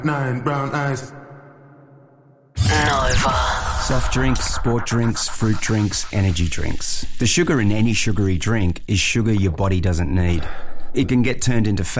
9 brown eyes. Nova. Soft drinks, sport drinks, fruit drinks, energy drinks. The sugar in any sugary drink is sugar your body doesn't need. It can get turned into fat